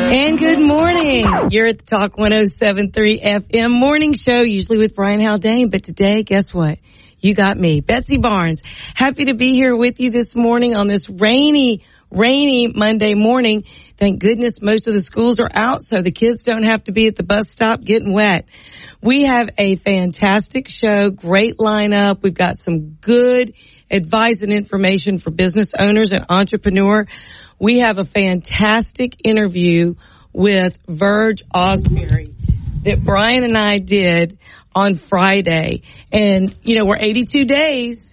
And good morning. You're at the Talk 107.3 FM morning show, usually with Brian Haldane. But today, guess what? You got me, Betsy Barnes. Happy to be here with you this morning on this rainy Monday morning. Thank goodness most of the schools are out, so the kids don't have to be at the bus stop getting wet. We have a fantastic show, great lineup. We've got some good advice and information for business owners and entrepreneurs. We have a fantastic interview with Verge Ausberry that Brian and I did on Friday. And, you know, we're 82 days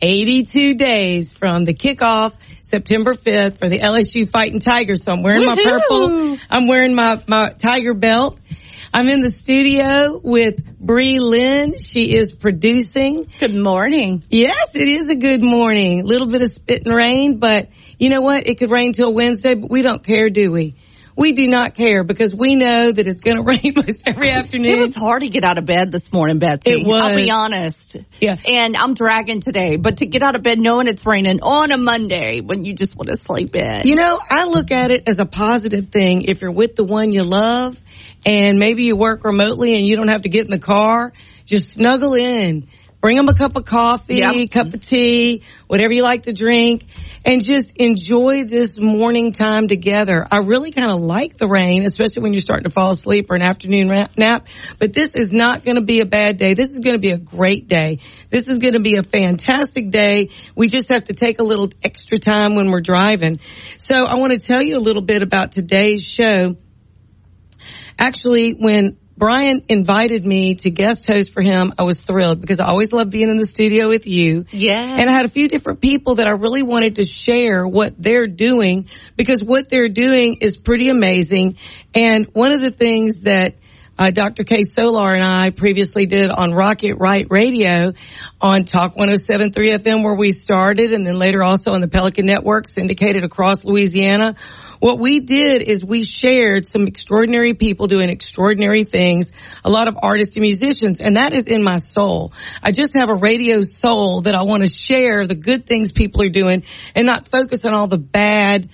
from the kickoff, September 5th, for the LSU Fighting Tigers. So I'm wearing my purple. I'm wearing my Tiger belt. I'm in the studio with Bree Lynn. She is producing. Good morning. Yes, it is a good morning. A little bit of spit and rain, but you know what? It could rain till Wednesday, but we don't care, do we? We do not care because we know that it's going to rain most every afternoon. It was hard to get out of bed this morning, Betsy. It was. I'll be honest. Yeah. And I'm dragging today, but to get out of bed knowing it's raining on a Monday when you just want to sleep in. You know, I look at it as a positive thing. If you're with the one you love and maybe you work remotely and you don't have to get in the car, just snuggle in. Bring them a cup of coffee, cup of tea, whatever you like to drink, and just enjoy this morning time together. I really kind of like the rain, especially when you're starting to fall asleep or an afternoon nap. But this is not going to be a bad day. This is going to be a great day. This is going to be a fantastic day. We just have to take a little extra time when we're driving. So I want to tell you a little bit about today's show. Actually, when Brian invited me to guest host for him, I was thrilled because I always love being in the studio with you. Yeah. And I had a few different people that I really wanted to share what they're doing because what they're doing is pretty amazing. And one of the things that Dr. Kay Solar and I previously did on Rocket Right Radio on Talk 107.3 FM where we started, and then later also on the Pelican Network, syndicated across Louisiana. What we did is we shared some extraordinary people doing extraordinary things, a lot of artists and musicians, and that is in my soul. I just have a radio soul that I want to share the good things people are doing and not focus on all the bad,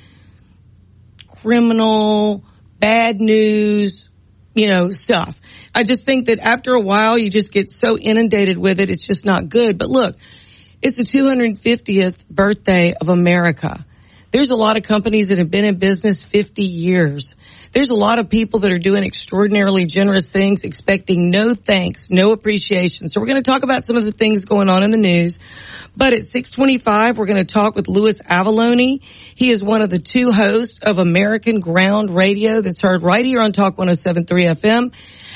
criminal, bad news, stuff. I just think that after a while you just get so inundated with it, it's just not good. But look, it's the 250th birthday of America. There's a lot of companies that have been in business 50 years. There's a lot of people that are doing extraordinarily generous things, expecting no thanks, no appreciation. So we're going to talk about some of the things going on in the news. But at 6:25, we're going to talk with Louis Avallone. He is one of the two hosts of American Ground Radio that's heard right here on Talk 107.3 FM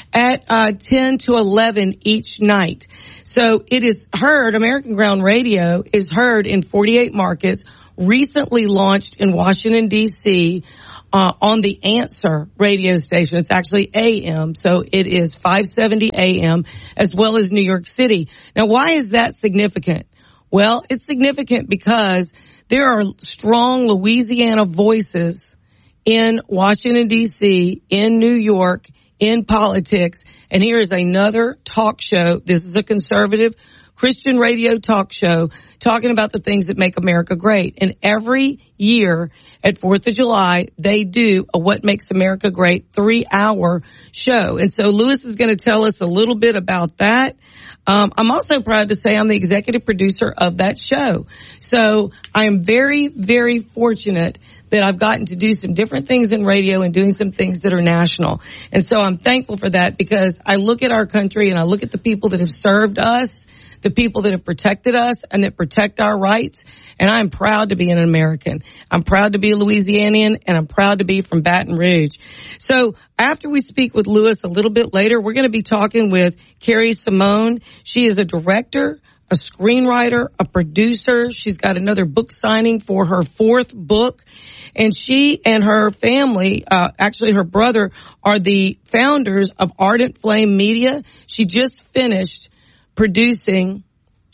at 10 to 11 each night. So it is heard, American Ground Radio is heard in 48 markets, recently launched in Washington, D.C., on the Answer radio station. It's actually AM, so it is 570 AM, as well as New York City. Now, why is that significant? Well, it's significant because there are strong Louisiana voices in Washington, D.C., in New York, in politics, and here is another talk show. This is a conservative Christian radio talk show talking about the things that make America great. And every year at 4th of July, they do a What Makes America Great 3-hour show. And so Louis is going to tell us a little bit about that. I'm also proud to say I'm the executive producer of that show. So I am very, very fortunate that I've gotten to do some different things in radio and doing some things that are national. And so I'm thankful for that because I look at our country and I look at the people that have served us, the people that have protected us and that protect our rights. And I'm proud to be an American. I'm proud to be a Louisianian, and I'm proud to be from Baton Rouge. So after we speak with Louis a little bit later, we're going to be talking with Carrie Simone. She is a director, a screenwriter, a producer. She's got another book signing for her 4th book. And she and her family, actually her brother, are the founders of Ardent Flame Media. She just finished producing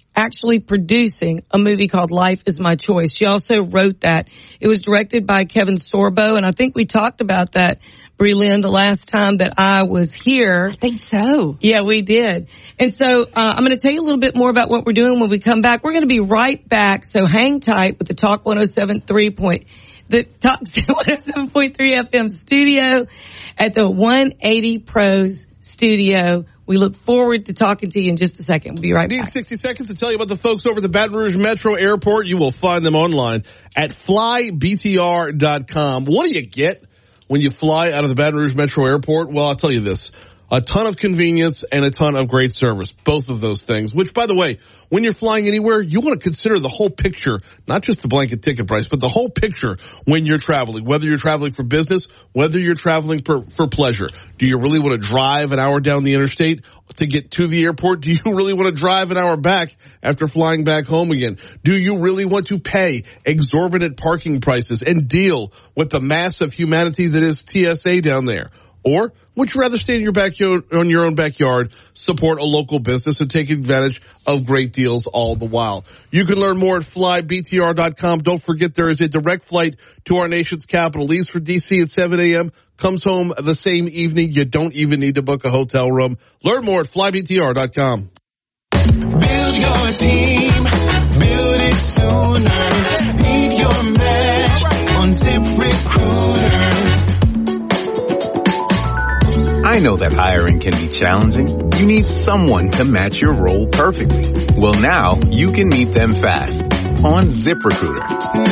a movie called Life Is My Choice. She also wrote that. It was directed by Kevin Sorbo, and I think we talked about that, Bree Lynn, the last time that I was here. I think so. Yeah, we did. And so I'm going to tell you a little bit more about what we're doing when we come back. We're going to be right back, so hang tight with the Talk 107.3 the Talk 107.3 FM studio at the 180 Pros studio. We look forward to talking to you in just a second. We'll be right back. Need 60 seconds to tell you about the folks over at the Baton Rouge Metro Airport. You will find them online at flybtr.com. What do you get when you fly out of the Baton Rouge Metro Airport? Well, I'll tell you this. A ton of convenience and a ton of great service. Both of those things. Which, by the way, when you're flying anywhere, you want to consider the whole picture, not just the blanket ticket price, but the whole picture when you're traveling. Whether you're traveling for business, whether you're traveling for pleasure. Do you really want to drive an hour down the interstate to get to the airport? Do you really want to drive an hour back after flying back home again? Do you really want to pay exorbitant parking prices and deal with the mass of humanity that is TSA down there? Or would you rather stay in your backyard, on your own backyard, support a local business, and take advantage of great deals all the while? You can learn more at flybtr.com. Don't forget there is a direct flight to our nation's capital. Leaves for D.C. at 7 a.m., comes home the same evening. You don't even need to book a hotel room. Learn more at flybtr.com. Build your team. Build it sooner. Need your match on ZipRecruiter. I know that hiring can be challenging. You need someone to match your role perfectly. Well, now you can meet them fast on ZipRecruiter.